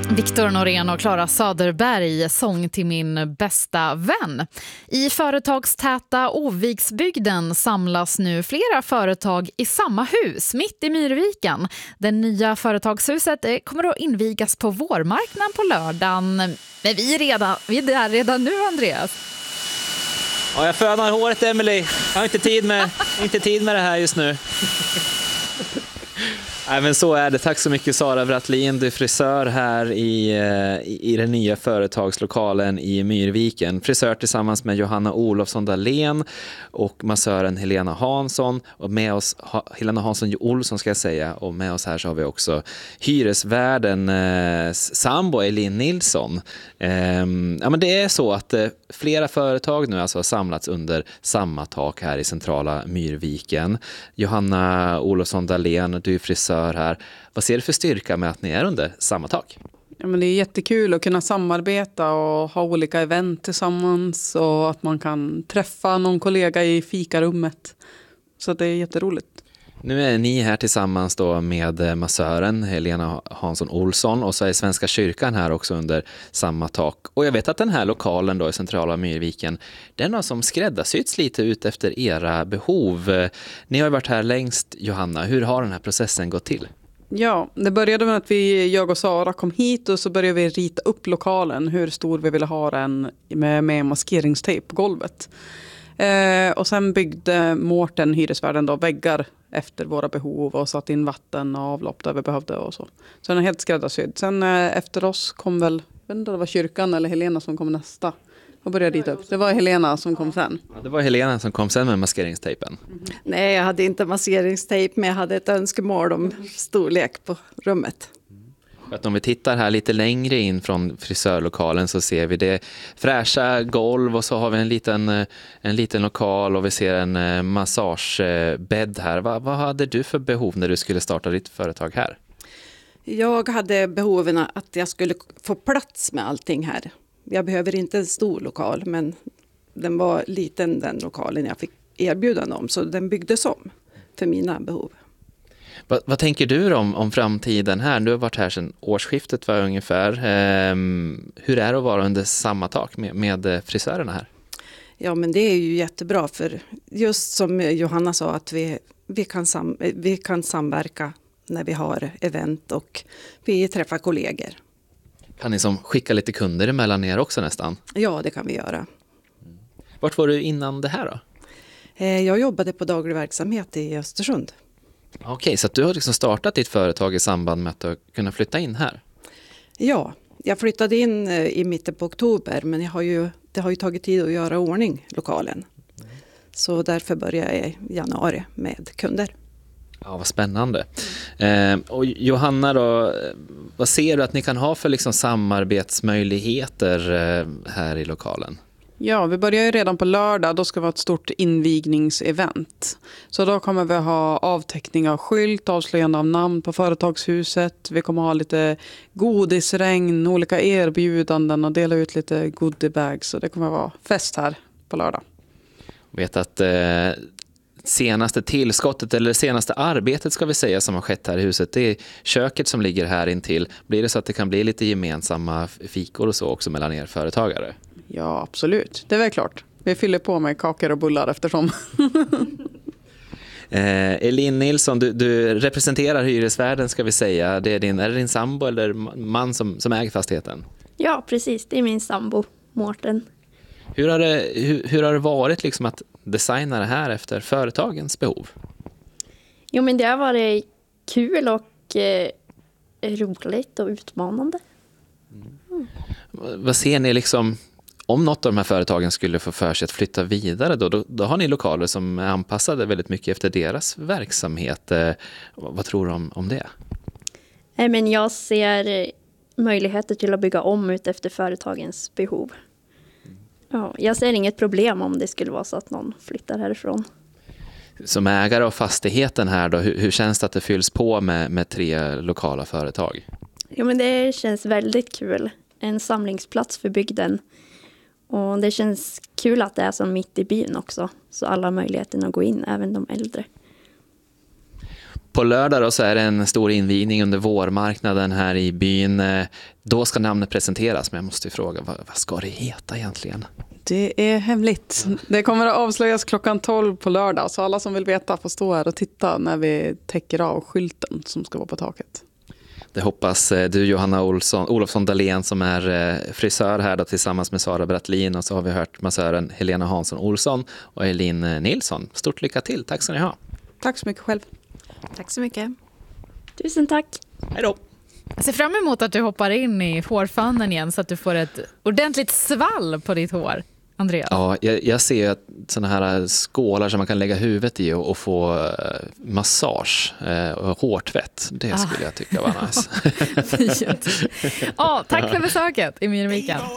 Viktor Norén och Klara Söderberg, sång till min bästa vän. I företagstäta Oviksbygden samlas nu flera företag i samma hus, mitt i Myrviken. Det nya företagshuset kommer att invigas på vårmarknaden på lördagen. Men vi är där redan nu, Andreas. Ja, jag fönar håret, Emily. Jag har inte tid med det här just nu. Nej, men så är det. Tack så mycket, Sara Wrattlin. Du är frisör här i den nya företagslokalen i Myrviken. Frisör tillsammans med Johanna Olofsson Dahlén och massören Helena Hansson. Och med oss, Helena Hansson Olsson ska jag säga. Och med oss här så har vi också hyresvärden sambo Elin Nilsson. Ja, men det är så att flera företag nu alltså har samlats under samma tak här i centrala Myrviken. Johanna Olofsson Dahlén, du är frisör här. Vad ser du för styrka med att ni är under samma tak? Ja, men det är jättekul att kunna samarbeta och ha olika event tillsammans och att man kan träffa någon kollega i fikarummet. Så det är jätteroligt. Nu är ni här tillsammans då med massören Helena Hansson Olsson och så är Svenska kyrkan här också under samma tak. Och jag vet att den här lokalen då i centrala Myrviken, den har som skräddarsytts lite ut efter era behov. Ni har ju varit här längst, Johanna. Hur har den här processen gått till? Ja, det började med att jag och Sara kom hit och så började vi rita upp lokalen. Hur stor vi ville ha den med maskeringstejp på golvet. Och sen byggde Mårten, hyresvärden, då väggar efter våra behov och satt in vatten och avlopp där vi behövde och så. Så den är helt skräddarsydd. Sen efter oss kom väl, jag vet inte om det var kyrkan eller Helena som kom nästa och började rita upp. Det var Helena som kom sen. Ja, det var Helena som kom sen med maskeringstejpen. Nej, jag hade inte maskeringstejp, men jag hade ett önskemål om storlek på rummet. Att om vi tittar här lite längre in från frisörlokalen så ser vi det fräscha golv och så har vi en liten lokal och vi ser en massagebädd här. Vad hade du för behov när du skulle starta ditt företag här? Jag hade behoven att jag skulle få plats med allting här. Jag behöver inte en stor lokal, men den var liten, den lokalen jag fick erbjudande om, så den byggdes om för mina behov. Vad tänker du om framtiden här? Du har varit här sedan årsskiftet var ungefär. Hur är det att vara under samma tak med frisörerna här? Ja, men det är ju jättebra, för just som Johanna sa att vi kan samverka när vi har event och vi träffar kollegor. Kan ni som skicka lite kunder emellan er också nästan? Ja, det kan vi göra. Vart var du innan det här då? Jag jobbade på daglig verksamhet i Östersund. Okej, så att du har liksom startat ditt företag i samband med att kunna flytta in här? Ja, jag flyttade in i mitten på oktober, men det har ju tagit tid att göra ordning lokalen. Så därför började jag i januari med kunder. Ja, vad spännande. Och Johanna då, vad ser du att ni kan ha för liksom samarbetsmöjligheter här i lokalen? Ja, vi börjar ju redan på lördag. Då ska vi ha ett stort invigningsevent. Så då kommer vi ha avteckning av skylt, avslöjande av namn på företagshuset. Vi kommer ha lite godisregn, olika erbjudanden och dela ut lite goodiebags. Så det kommer vara fest här på lördag. Jag vet att senaste tillskottet eller senaste arbetet ska vi säga som har skett här i huset, det är köket som ligger här intill. Blir det så att det kan bli lite gemensamma fikor och så också mellan er företagare? Ja, absolut. Det är väl klart. Vi fyller på med kakor och bullar eftersom. Elin Nilsson, du representerar hyresvärden ska vi säga. Är det din sambo eller man som äger fastigheten? Ja, precis. Det är min sambo, Mårten. Hur har det varit liksom att designa det här efter företagens behov? Jo, men det har varit kul och roligt och utmanande. Vad ser ni liksom, om något av de här företagen skulle få för sig att flytta vidare då har ni lokaler som är anpassade väldigt mycket efter deras verksamhet. Vad tror du om det? Men jag ser möjligheter till att bygga om ut efter företagens behov. Ja, jag ser inget problem om det skulle vara så att någon flyttar härifrån. Som ägare av fastigheten här då, hur känns det att det fylls på med 3 lokala företag? Jo, men det känns väldigt kul. En samlingsplats för bygden. Och det känns kul att det är så mitt i byn också. Så alla har möjligheten att gå in, även de äldre. På lördag då så är det en stor invigning under vårmarknaden här i byn. Då ska namnet presenteras, men jag måste ju fråga, vad ska det heta egentligen? Det är hemligt. Det kommer att avslöjas 12:00 på lördag, så alla som vill veta får stå här och titta när vi täcker av skylten som ska vara på taket. Det hoppas du, Johanna Olofsson Dahlén, som är frisör här då, tillsammans med Sara Brattlin, och så har vi hört massören Helena Hansson Olsson och Elin Nilsson. Stort lycka till, tack ska ni ha. Tack så mycket själv. Tack så mycket. Tusen tack. Hej då. Jag ser fram emot att du hoppar in i hårfannen igen så att du får ett ordentligt svall på ditt hår, Andreas. Ja, jag ser ju såna här skålar som man kan lägga huvudet i och få massage och hårtvätt. Det skulle jag tycka var nice. Fint. Tack för besöket i Myrviken.